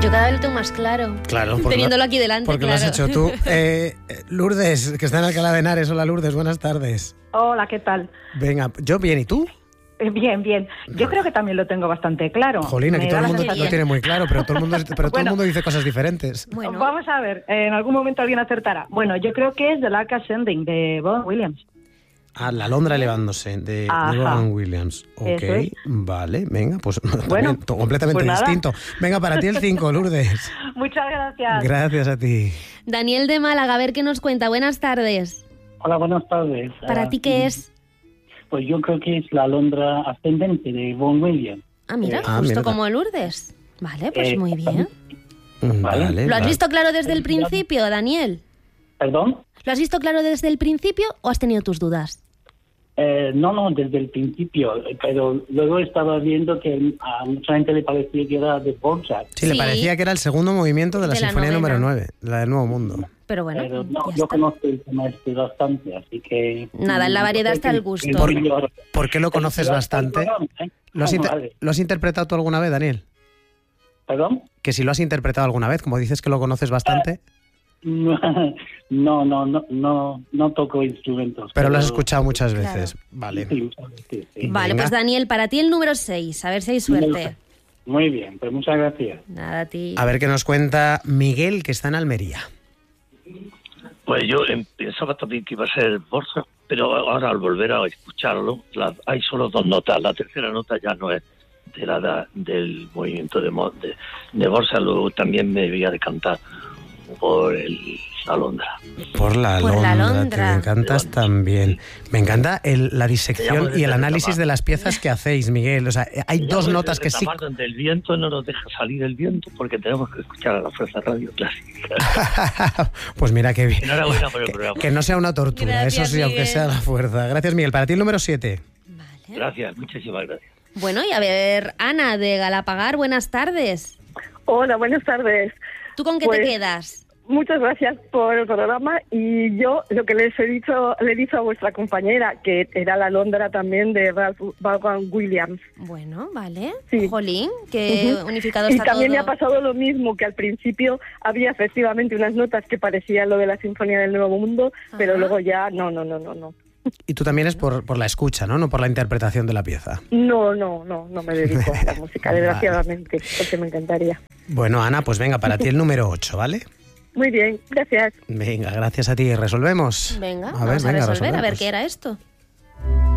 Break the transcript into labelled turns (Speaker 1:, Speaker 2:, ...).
Speaker 1: Yo cada vez lo tengo más claro.
Speaker 2: Claro.
Speaker 1: Teniéndolo aquí delante,
Speaker 2: porque
Speaker 1: claro.
Speaker 2: lo has hecho tú. Lourdes, que está en Alcalá de Henares. Hola, Lourdes, buenas tardes.
Speaker 3: Hola, ¿qué tal?
Speaker 2: Venga, yo bien, ¿y tú?
Speaker 3: Bien, bien. Yo creo que también lo tengo bastante claro.
Speaker 2: Jolín, aquí
Speaker 3: Me
Speaker 2: todo
Speaker 3: da
Speaker 2: el
Speaker 3: la
Speaker 2: mundo
Speaker 3: sensación.
Speaker 2: lo tiene muy claro, pero todo el mundo dice cosas diferentes.
Speaker 1: Bueno,
Speaker 3: Vamos a ver, en algún momento alguien acertará. Bueno, yo creo que es The Lark Ascending de Vaughan Williams.
Speaker 2: Ah, La Alondra elevándose, de
Speaker 3: Ajá.
Speaker 2: Vaughan Williams. Ok,
Speaker 3: Eso es.
Speaker 2: vale, venga, pues
Speaker 3: Bueno,
Speaker 2: también, completamente
Speaker 3: pues nada.
Speaker 2: distinto. Venga, para ti el 5, Lourdes.
Speaker 3: Muchas gracias.
Speaker 2: Gracias a ti.
Speaker 1: Daniel de Málaga, a ver qué nos cuenta. Buenas tardes.
Speaker 4: Hola, buenas tardes.
Speaker 1: ¿Para ti qué es?
Speaker 4: Pues yo creo que es la Alondra ascendente de Vaughan Williams.
Speaker 1: Ah, mira,
Speaker 2: Ah,
Speaker 1: justo
Speaker 2: mira.
Speaker 1: como Lourdes. Vale, pues muy bien.
Speaker 2: Vale.
Speaker 1: ¿Lo has
Speaker 2: vale.
Speaker 1: visto claro desde el principio, Daniel?
Speaker 4: ¿Perdón?
Speaker 1: ¿Lo has visto claro desde el principio o has tenido tus dudas?
Speaker 4: No, desde el principio. Pero luego estaba viendo que a mucha gente le parecía que era de Borja.
Speaker 2: Sí, le
Speaker 1: Sí.
Speaker 2: parecía que era el segundo movimiento de la
Speaker 1: De la
Speaker 2: Sinfonía
Speaker 1: novena.
Speaker 2: número 9, la del Nuevo Mundo.
Speaker 1: Pero bueno,
Speaker 4: Pero no,
Speaker 1: ya
Speaker 4: yo
Speaker 1: está.
Speaker 4: conozco el tema este bastante, así que...
Speaker 1: Nada, en la variedad está el gusto.
Speaker 2: ¿Por qué lo conoces bastante? ¿Lo has interpretado tú alguna vez, Daniel?
Speaker 4: ¿Perdón?
Speaker 2: Que si lo has interpretado alguna vez, como dices que lo conoces bastante,
Speaker 4: No toco instrumentos.
Speaker 2: pero lo has escuchado muchas
Speaker 1: Claro.
Speaker 2: veces. Vale.
Speaker 4: Sí, muchas veces, sí.
Speaker 1: Vale,
Speaker 2: Venga.
Speaker 1: pues Daniel, para ti el número 6. A ver si hay suerte.
Speaker 4: Muy bien, pues muchas gracias.
Speaker 1: Nada, a ti.
Speaker 2: A ver qué nos cuenta Miguel, que está en Almería.
Speaker 5: Pues yo pensaba también que iba a ser Borja, pero ahora al volver a escucharlo, hay solo dos notas. La tercera nota ya no es del movimiento de Borja, luego también me voy a decantar por la Alondra.
Speaker 2: Por la
Speaker 1: Por la
Speaker 2: Alondra,
Speaker 1: Alondra.
Speaker 2: te encantas también. Me encanta la disección
Speaker 5: Te llamo
Speaker 2: y el
Speaker 5: desde
Speaker 2: análisis
Speaker 5: Retamar.
Speaker 2: de las piezas que hacéis, Miguel. O sea, hay dos notas que sí...
Speaker 5: Donde el viento no nos deja salir el viento porque tenemos que escuchar a la Fuerza Radio Clásica.
Speaker 2: Pues mira qué bien.
Speaker 5: Enhorabuena por el programa.
Speaker 2: Que no sea una tortura,
Speaker 1: Gracias,
Speaker 2: eso sí, aunque
Speaker 1: Miguel.
Speaker 2: sea la fuerza. Gracias, Miguel. Para ti el número 7.
Speaker 1: Vale.
Speaker 5: Gracias, muchísimas gracias.
Speaker 1: Bueno, y a ver, Ana de Galapagar, buenas tardes.
Speaker 6: Hola, buenas tardes.
Speaker 1: ¿Tú con qué
Speaker 6: Pues,
Speaker 1: te quedas?
Speaker 6: Muchas gracias por el programa y yo lo que le he dicho a vuestra compañera, que era la Alondra también de Vaughan Williams.
Speaker 1: Bueno, vale.
Speaker 6: Sí.
Speaker 1: Jolín, que unificado
Speaker 6: Y
Speaker 1: está
Speaker 6: también
Speaker 1: todo.
Speaker 6: me ha pasado lo mismo, que al principio había efectivamente unas notas que parecían lo de la Sinfonía del Nuevo Mundo, pero
Speaker 1: Ajá.
Speaker 6: luego ya no.
Speaker 2: Y tú también es por la escucha, ¿no? No por la interpretación de la pieza.
Speaker 6: No me dedico a la música, desgraciadamente, porque me encantaría.
Speaker 2: Bueno, Ana, pues venga, para ti el número 8, ¿vale?
Speaker 6: Muy bien, gracias.
Speaker 2: Venga, gracias a ti. ¿Resolvemos?
Speaker 1: Venga,
Speaker 2: a
Speaker 1: vamos a
Speaker 2: venga,
Speaker 1: resolver, a ver
Speaker 2: resolvemos.
Speaker 1: qué era esto.